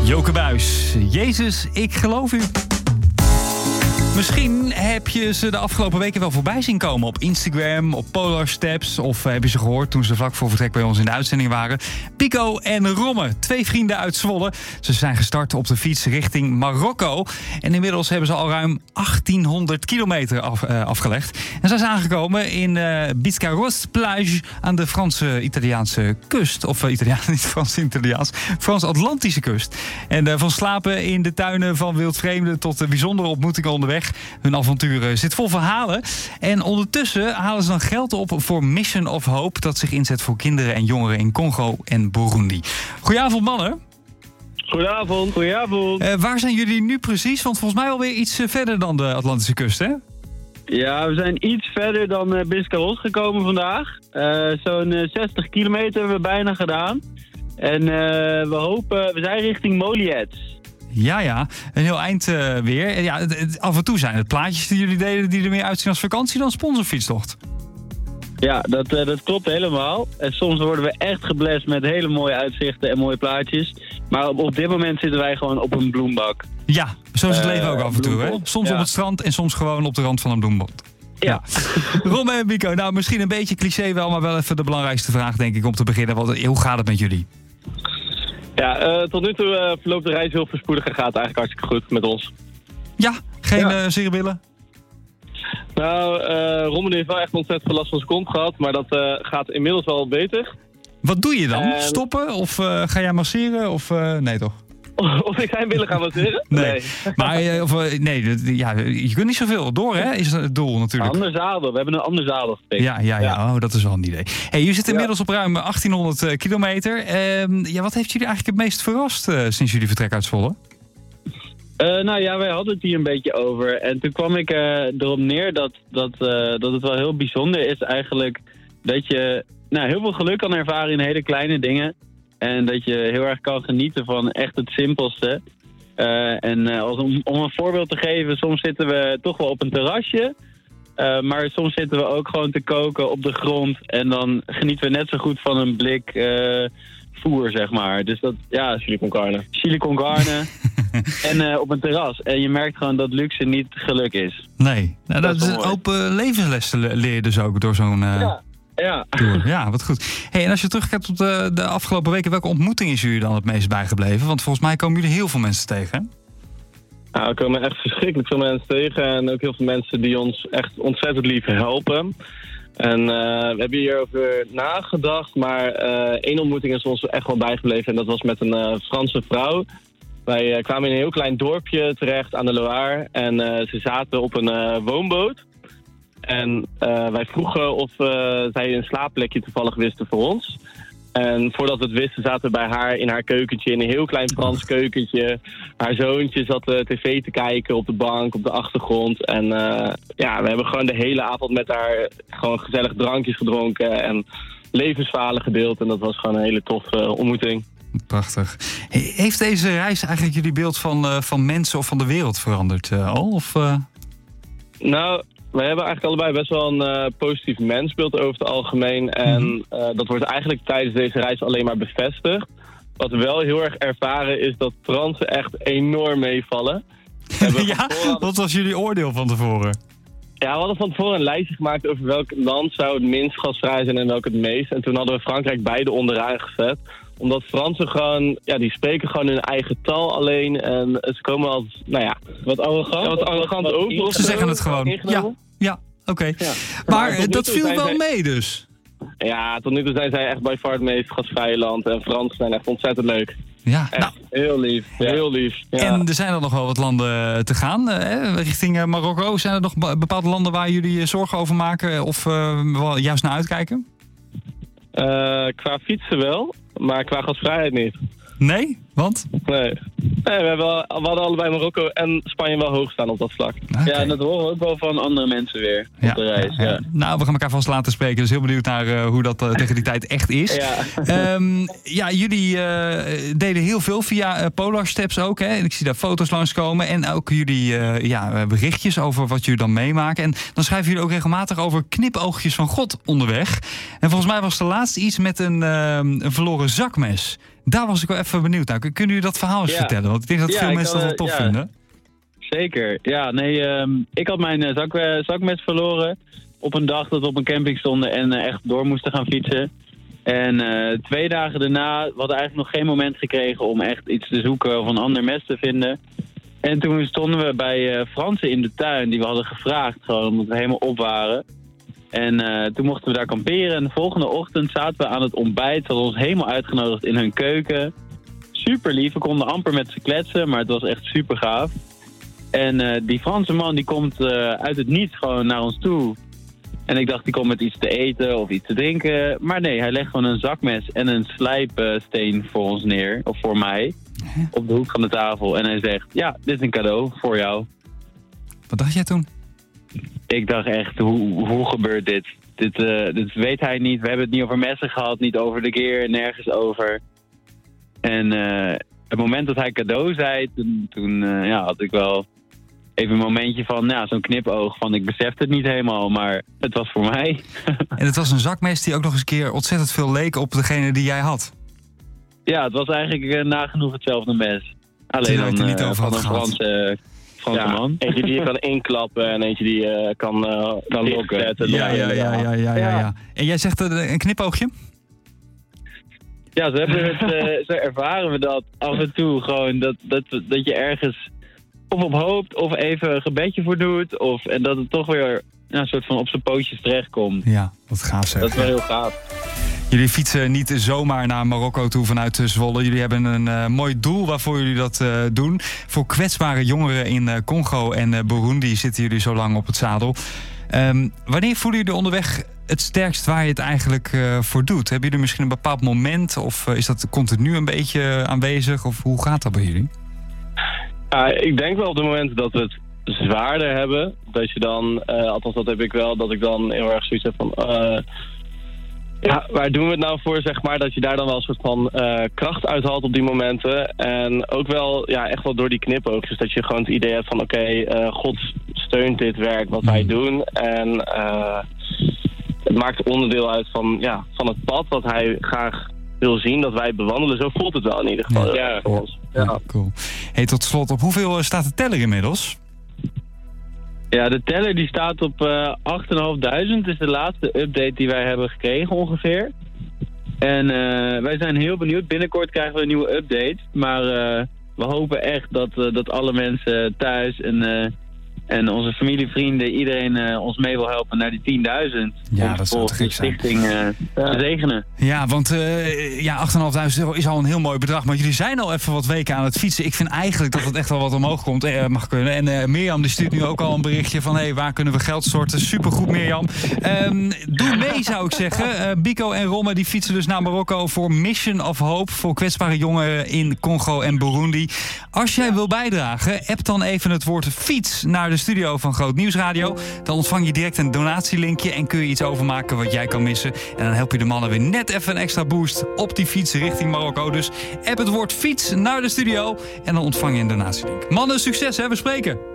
Joke Buijs. Jezus, ik geloof u. Misschien heb je ze de afgelopen weken wel voorbij zien komen op Instagram, op Polar Steps. Of heb je ze gehoord toen ze vlak voor vertrek bij ons in de uitzending waren. Pico en Romme, 2 vrienden uit Zwolle. Ze zijn gestart op de fiets richting Marokko. En inmiddels hebben ze al ruim 1800 kilometer afgelegd. En zijn ze aangekomen in Biscarrosse Plage aan de Franse-Italiaanse kust. Of niet Frans-Italiaans, Frans-Atlantische kust. En van slapen in de tuinen van wildvreemden tot bijzondere ontmoetingen onderweg. Hun avontuur zit vol verhalen. En ondertussen halen ze dan geld op voor Mission of Hope, dat zich inzet voor kinderen en jongeren in Congo en Burundi. Goedenavond, mannen. Goedenavond. Waar zijn jullie nu precies? Want volgens mij alweer iets verder dan de Atlantische kust, hè? Ja, we zijn iets verder dan Biscarrosse gekomen vandaag. Zo'n 60 kilometer hebben we bijna gedaan. En we zijn richting Moliète. Ja, een heel eind weer. Ja, af en toe zijn het plaatjes die jullie deden die er meer uitzien als vakantie dan sponsorfietstocht. Ja, dat klopt helemaal. En soms worden we echt geblest met hele mooie uitzichten en mooie plaatjes. Maar op dit moment zitten wij gewoon op een bloembak. Ja, zo is het leven ook af en toe, hè? Soms op het strand en soms gewoon op de rand van een bloembad. Ja. Romme en Pico, nou misschien een beetje cliché wel, maar wel even de belangrijkste vraag denk ik om te beginnen. Hoe gaat het met jullie? Ja, tot nu toe verloopt de reis heel voorspoedig en gaat eigenlijk hartstikke goed met ons. Ja, geen zere billen? Nou, Rommel heeft wel echt ontzettend veel last van zijn kont gehad, maar dat gaat inmiddels wel beter. Wat doe je dan? Stoppen? Of ga jij masseren? Of nee toch? Of ik zijn billen gaan masseren? Nee. Maar je kunt niet zoveel door, hè? Is het doel natuurlijk. Ander zadel. We hebben een ander zadel gepikt. Ja. Oh, dat is wel een idee. Hey, je zit inmiddels op ruim 1800 kilometer. Wat heeft jullie eigenlijk het meest verrast sinds jullie vertrek uit Zwolle? Wij hadden het hier een beetje over. En toen kwam ik erop neer dat het wel heel bijzonder is eigenlijk dat je heel veel geluk kan ervaren in hele kleine dingen. En dat je heel erg kan genieten van echt het simpelste. Om een voorbeeld te geven, soms zitten we toch wel op een terrasje. Maar soms zitten we ook gewoon te koken op de grond. En dan genieten we net zo goed van een blik voer, zeg maar. Dus dat, ja, chili con carne. En op een terras. En je merkt gewoon dat luxe niet geluk is. Nee, dat is een open levenslessen leer je dus ook door zo'n... Ja. Ja, wat goed. Hey, en als je terugkijkt op de afgelopen weken, welke ontmoeting is jullie dan het meest bijgebleven? Want volgens mij komen jullie heel veel mensen tegen, hè? Nou, we komen echt verschrikkelijk veel mensen tegen. En ook heel veel mensen die ons echt ontzettend lief helpen. En we hebben hierover nagedacht. Maar één ontmoeting is ons echt wel bijgebleven. En dat was met een Franse vrouw. Wij kwamen in een heel klein dorpje terecht aan de Loire. En ze zaten op een woonboot. En wij vroegen of zij een slaapplekje toevallig wisten voor ons. En voordat we het wisten zaten we bij haar in haar keukentje, in een heel klein Frans keukentje. Haar zoontje zat tv te kijken op de bank, op de achtergrond. En we hebben gewoon de hele avond met haar gewoon gezellig drankjes gedronken en levensverhalen gedeeld. En dat was gewoon een hele toffe ontmoeting. Prachtig. Heeft deze reis eigenlijk jullie beeld van mensen of van de wereld veranderd al? Of, Nou... Wij hebben eigenlijk allebei best wel een positief mensbeeld over het algemeen. En dat wordt eigenlijk tijdens deze reis alleen maar bevestigd. Wat we wel heel erg ervaren is dat Fransen echt enorm meevallen. Wat was jullie oordeel van tevoren? Ja, we hadden van tevoren een lijstje gemaakt over welk land zou het minst gastvrij zijn en welk het meest. En toen hadden we Frankrijk beide onderaan gezet. Omdat Fransen gewoon, die spreken gewoon hun eigen taal alleen. En ze komen als, wat arrogant over. Ze zeggen het gewoon. Ja, oké. Ja. Maar dat viel wel mee dus. Ja, tot nu toe zijn zij echt bij far het meest gastvrije land. En Fransen zijn echt ontzettend leuk. Ja, echt heel lief. Heel lief. Ja. En er zijn er nog wel wat landen te gaan. Richting Marokko. Zijn er nog bepaalde landen waar jullie zorgen over maken? Of juist naar uitkijken? Qua fietsen wel. Maar qua gastvrijheid niet. Nee? Want? Nee, we hadden allebei Marokko en Spanje wel hoog staan op dat vlak. Okay. Ja, en dat horen we ook wel van andere mensen weer op de reis. Ja. Nou, we gaan elkaar vast laten spreken. Dus heel benieuwd naar hoe dat tegen die tijd echt is. Jullie deden heel veel via Polar Steps ook. Hè? Ik zie daar foto's langskomen. En ook jullie berichtjes over wat jullie dan meemaken. En dan schrijven jullie ook regelmatig over knipoogjes van God onderweg. En volgens mij was de laatste iets met een verloren zakmes. Daar was ik wel even benieuwd naar. Kunnen jullie dat verhaal eens vertellen? Want ik denk dat veel mensen dat wel tof vinden. Zeker. Ja, nee, ik had mijn zakmes verloren op een dag dat we op een camping stonden en echt door moesten gaan fietsen. En 2 dagen daarna, we hadden eigenlijk nog geen moment gekregen om echt iets te zoeken of een ander mes te vinden. En toen stonden we bij Fransen in de tuin, die we hadden gevraagd, gewoon omdat we helemaal op waren. En toen mochten we daar kamperen en de volgende ochtend zaten we aan het ontbijt. Ze hadden ons helemaal uitgenodigd in hun keuken. Super lief, we konden amper met ze kletsen, maar het was echt super gaaf. En die Franse man die komt uit het niets gewoon naar ons toe. En ik dacht, die komt met iets te eten of iets te drinken. Maar nee, hij legt gewoon een zakmes en een slijpsteen voor ons neer. Of voor mij. Op de hoek van de tafel. En hij zegt, ja, dit is een cadeau voor jou. Wat dacht jij toen? Ik dacht echt, hoe gebeurt dit? Dit weet hij niet. We hebben het niet over messen gehad. Niet over de gear. Nergens over. En het moment dat hij cadeau zei, toen had ik wel even een momentje van, zo'n knipoog van ik besefte het niet helemaal, maar het was voor mij. En het was een zakmes die ook nog eens een keer ontzettend veel leek op degene die jij had. Ja, het was eigenlijk nagenoeg hetzelfde mes. Alleen dan er niet over van een Franse man. Eentje die je kan inklappen en eentje die je kan lokken. Ja. En jij zegt een knipoogje? Ja, zo ervaren we dat af en toe gewoon, dat je ergens of op hoopt of even een gebedje voor doet. En dat het toch weer een soort van op zijn pootjes terechtkomt. Ja, wat gaaf zeg. Dat is wel heel gaaf. Jullie fietsen niet zomaar naar Marokko toe vanuit Zwolle. Jullie hebben een mooi doel waarvoor jullie dat doen. Voor kwetsbare jongeren in Congo en Burundi zitten jullie zo lang op het zadel. Wanneer voelen jullie onderweg het sterkst waar je het eigenlijk voor doet? Hebben jullie misschien een bepaald moment of is dat continu een beetje aanwezig? Of hoe gaat dat bij jullie? Ik denk wel op de momenten dat we het zwaarder hebben. Dat je dan, althans dat heb ik wel, dat ik dan heel erg zoiets heb van waar doen we het nou voor, zeg maar? Dat je daar dan wel een soort van kracht uithaalt op die momenten. En ook wel, echt wel door die knipoogjes. Dat je gewoon het idee hebt van God steunt dit werk wat wij doen. En het maakt onderdeel uit van het pad wat hij graag wil zien dat wij bewandelen. Zo voelt het wel in ieder geval. Ja, voor ons. Ja, cool. Hey, tot slot, op hoeveel staat de teller inmiddels? Ja, de teller die staat op 8.500. is de laatste update die wij hebben gekregen ongeveer. En wij zijn heel benieuwd. Binnenkort krijgen we een nieuwe update. Maar we hopen echt dat alle mensen thuis en onze familie, vrienden, iedereen ons mee wil helpen naar die 10.000. Ja, dat zou te gek zijn. Stichting te zegenen. Ja, want 8.500 is al een heel mooi bedrag. Maar jullie zijn al even wat weken aan het fietsen. Ik vind eigenlijk dat het echt wel wat omhoog komt, mag kunnen. En Mirjam die stuurt nu ook al een berichtje van waar kunnen we geld storten? Supergoed, Mirjam. Doe mee, zou ik zeggen. Bico en Romme die fietsen dus naar Marokko voor Mission of Hope. Voor kwetsbare jongeren in Congo en Burundi. Als jij wil bijdragen, app dan even het woord fiets naar de studio van Groot Nieuws Radio. Dan ontvang je direct een donatielinkje en kun je iets overmaken wat jij kan missen. En dan help je de mannen weer net even een extra boost op die fiets richting Marokko. Dus app het woord fiets naar de studio en dan ontvang je een donatielink. Mannen, succes, hè? We spreken.